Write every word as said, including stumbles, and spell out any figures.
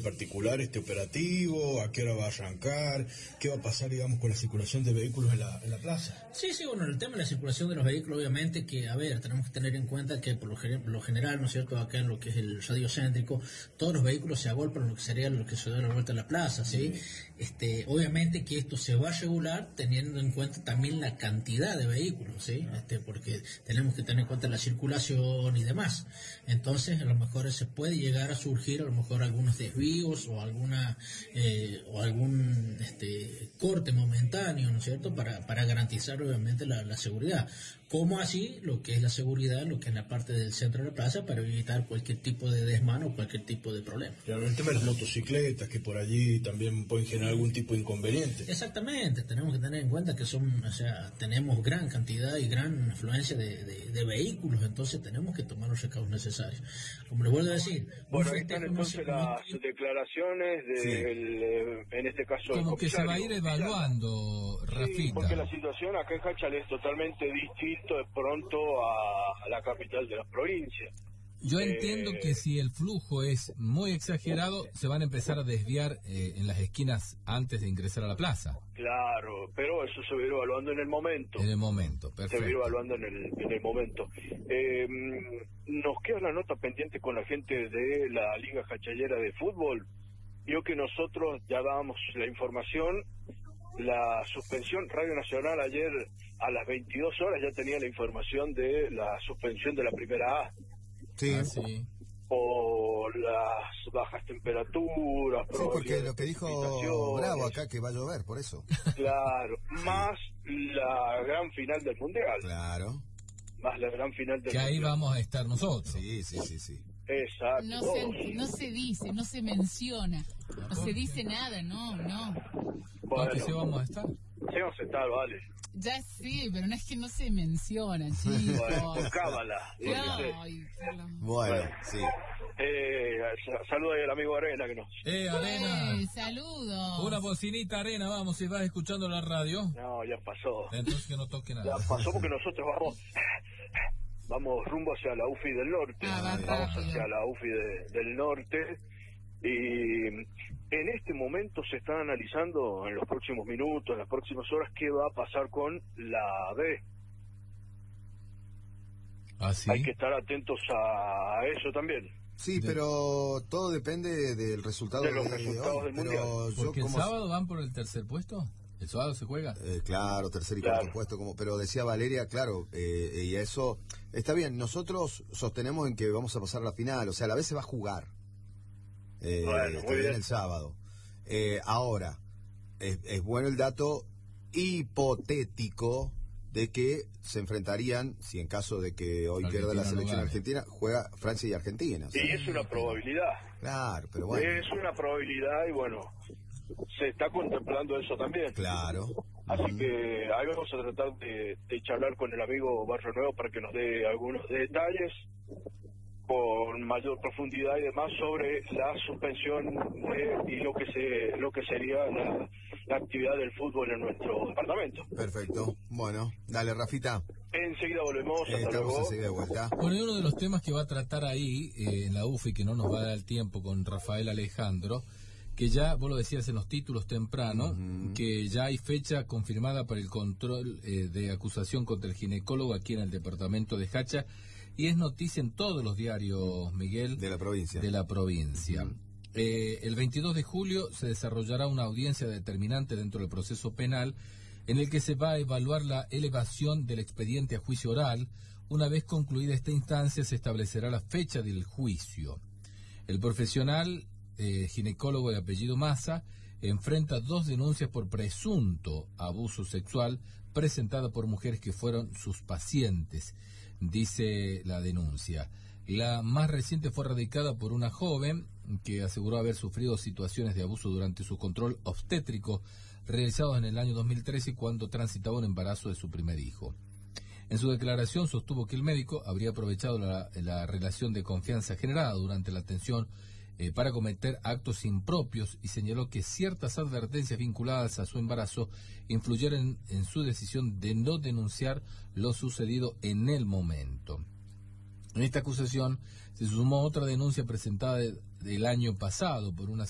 en particular este operativo? ¿A qué hora va a arrancar? ¿Qué va a pasar, digamos, con la circulación de vehículos en la, en la plaza? Sí, sí, bueno, el tema de la circulación de los vehículos, obviamente que, a ver, tenemos que tener en cuenta que por lo, lo general, ¿no es cierto?, acá en lo que es el radio céntrico, todos los vehículos se agolpan en lo que sería lo que se da la vuelta a la plaza, ¿sí? Sí. Este, obviamente que esto se va a regular teniendo en cuenta también la cantidad de vehículos, ¿sí? Este, porque tenemos que tener en cuenta la circulación y demás. Entonces, a lo mejor se puede llegar a surgir, a lo mejor algunos desvíos o alguna, eh, o algún, este, corte momentáneo, ¿no es cierto?, para, para garantizar obviamente la, la seguridad, como así lo que es la seguridad, lo que es la parte del centro de la plaza, para evitar cualquier tipo de desmano o cualquier tipo de problema. Claro, el tema de las motocicletas, que por allí también pueden generar algún tipo de inconveniente. Exactamente, tenemos que tener en cuenta que son, o sea, tenemos gran cantidad y gran afluencia de, de, de vehículos, entonces tenemos que tomar los recaudos necesarios. Como les vuelvo a decir, bueno, ahí están entonces no las no... declaraciones de, sí. el, en este caso, como que se va a ir evaluando, Rafita. Sí, porque la situación acá en Jáchal es totalmente distinto de pronto a, a la capital de la provincia. Yo eh, entiendo que si el flujo es muy exagerado, se van a empezar a desviar eh, en las esquinas antes de ingresar a la plaza. Claro, pero eso se va a ir evaluando en el momento. En el momento, perfecto. Se va a ir evaluando en el, en el momento. Eh, nos queda una nota pendiente con la gente de la Liga Jachalera de Fútbol. Vio que nosotros ya dábamos la información. La suspensión, Radio Nacional ayer a las veintidós horas ya tenía la información de la suspensión de la primera A. Sí, ah, sí. Por las bajas temperaturas. Sí, porque lo que dijo Bravo acá, que va a llover, por eso. Claro, más la gran final del Mundial. Claro. Más la gran final del que Mundial. Que ahí vamos a estar nosotros. Sí, sí, sí, sí. Exacto. No se, no se dice, no se menciona, no se dice nada, no, no. Bueno, sí vamos a estar. Sí vamos a estar, vale. Ya sí, pero no es que no se menciona, chicos. Bueno, cábala. Ay, bueno, bueno, sí. Eh, saluda ahí al amigo Arena que nos... Eh, Arena. Eh, saludos. Una bocinita, Arena, vamos, si vas escuchando la radio. No, ya pasó. Entonces que no toque nada. Ya pasó porque nosotros vamos... Vamos rumbo hacia la U F I del norte, ah, vamos hacia la U F I de, del norte y en este momento se están analizando en los próximos minutos, en las próximas horas, qué va a pasar con la B. ¿Ah, sí? Hay que estar atentos a eso también. Sí, pero todo depende del resultado de los de, resultados de hoy, del Mundial. Porque el sábado van por el tercer puesto. ¿El sábado se juega? Eh, claro, tercer y cuarto claro. puesto, como, pero decía Valeria, claro, eh, y eso está bien. Nosotros sostenemos en que vamos a pasar a la final, o sea, la vez se va a jugar. Eh, bueno, está bien, bien el sábado. Eh, ahora, es, es bueno el dato hipotético de que se enfrentarían, si en caso de que hoy Argentina pierda la selección no argentina, juega Francia y Argentina. Y ¿sí? Es una probabilidad. Claro, pero bueno. Es una probabilidad y bueno... Se está contemplando eso también. Claro. Así uh-huh. que ahí vamos a tratar de, de charlar con el amigo Barrio Nuevo para que nos dé algunos detalles con mayor profundidad y demás sobre la suspensión de, y lo que se lo que sería la, la actividad del fútbol en nuestro departamento. Perfecto. Bueno, dale, Rafita. Enseguida volvemos. Eh, hasta estamos luego. enseguida de vuelta. Bueno, y uno de los temas que va a tratar ahí eh, en la U F I, que no nos va a dar el tiempo, con Rafael Alejandro, que ya, vos lo decías en los títulos temprano, uh-huh. que ya hay fecha confirmada para el control eh, de acusación contra el ginecólogo aquí en el departamento de Jacha, y es noticia en todos los diarios, Miguel, de la provincia. De la provincia. Uh-huh. Eh, el veintidós de julio se desarrollará una audiencia determinante dentro del proceso penal en el que se va a evaluar la elevación del expediente a juicio oral. Una vez concluida esta instancia se establecerá la fecha del juicio. El profesional Eh, ginecólogo de apellido Massa enfrenta dos denuncias por presunto abuso sexual presentada por mujeres que fueron sus pacientes, dice la denuncia. La más reciente fue radicada por una joven que aseguró haber sufrido situaciones de abuso durante su control obstétrico realizados en el año dos mil trece cuando transitaba un embarazo de su primer hijo. En su declaración sostuvo que el médico habría aprovechado la, la relación de confianza generada durante la atención Eh, para cometer actos impropios y señaló que ciertas advertencias vinculadas a su embarazo influyeron en, en su decisión de no denunciar lo sucedido en el momento. En esta acusación se sumó otra denuncia presentada de, del año pasado por una